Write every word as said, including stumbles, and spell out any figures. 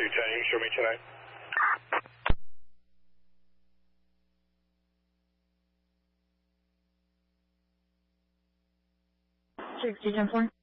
ten, you can show me tonight. six two ten four.